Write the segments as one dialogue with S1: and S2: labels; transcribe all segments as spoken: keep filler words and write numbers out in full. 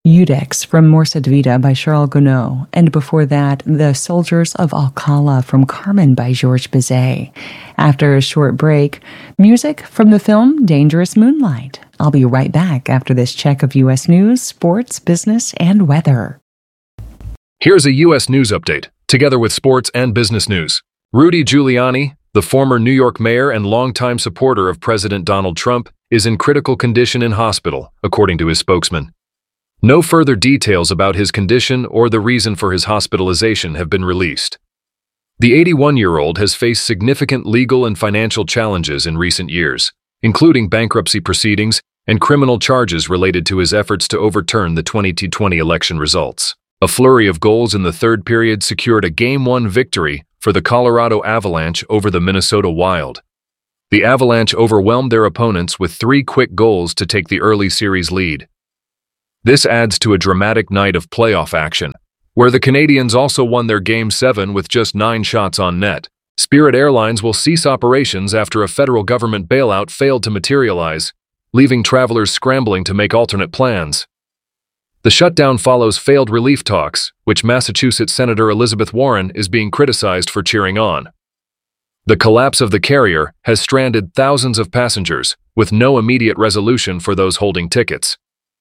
S1: Judex from Morsa Vita by Charles Gounod, and before that, The Soldiers of Alcala from Carmen by Georges Bizet. After a short break, music from the film Dangerous Moonlight. I'll be right back after this check of U S news, sports, business, and weather.
S2: Here's a U S news update, together with sports and business news. Rudy Giuliani, the former New York mayor and longtime supporter of President Donald Trump, is in critical condition in hospital, according to his spokesman. No further details about his condition or the reason for his hospitalization have been released. The eighty-one-year-old has faced significant legal and financial challenges in recent years, including bankruptcy proceedings and criminal charges related to his efforts to overturn the twenty twenty election results. A flurry of goals in the third period secured a Game one victory for the Colorado Avalanche over the Minnesota Wild. The Avalanche overwhelmed their opponents with three quick goals to take the early series lead. This adds to a dramatic night of playoff action, where the Canadiens also won their Game seven with just nine shots on net. Spirit Airlines will cease operations after a federal government bailout failed to materialize, leaving travelers scrambling to make alternate plans. The shutdown follows failed relief talks, which Massachusetts Senator Elizabeth Warren is being criticized for cheering on. The collapse of the carrier has stranded thousands of passengers, with no immediate resolution for those holding tickets.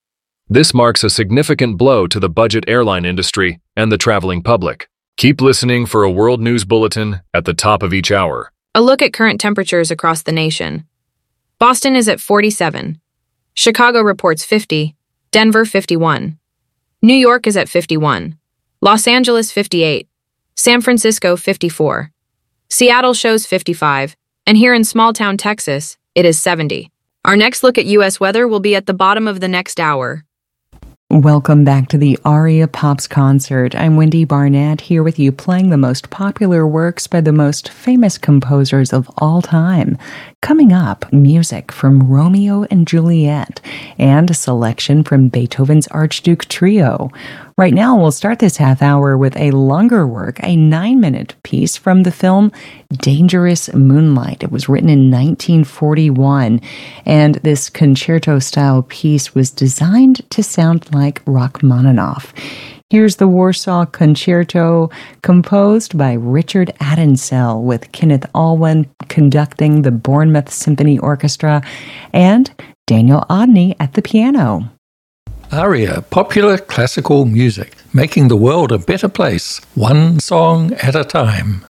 S2: This marks a significant blow to the budget airline industry and the traveling public. Keep listening for a World News Bulletin at the top of each hour.
S3: A look at current temperatures across the nation. Boston is at forty-seven. Chicago reports fifty. Denver fifty-one. New York is at fifty-one. Los Angeles fifty-eight. San Francisco fifty-four. Seattle shows fifty-five. And here in small-town Texas, it is seventy. Our next look at U S weather will be at the bottom of the next hour.
S1: Welcome back to the Aria Pops concert. I'm Wendy Barnett, here with you playing the most popular works by the most famous composers of all time. Coming up, music from Romeo and Juliet and a selection from Beethoven's Archduke Trio. Right now, we'll start this half hour with a longer work, a nine-minute piece from the film Dangerous Moonlight. It was written in nineteen forty-one, and this concerto-style piece was designed to sound like Rachmaninoff. Here's the Warsaw Concerto, composed by Richard Addinsell, with Kenneth Alwyn conducting the Bournemouth Symphony Orchestra and Daniel Odney at the piano.
S4: Aria, popular classical music, making the world a better place, one song at a time.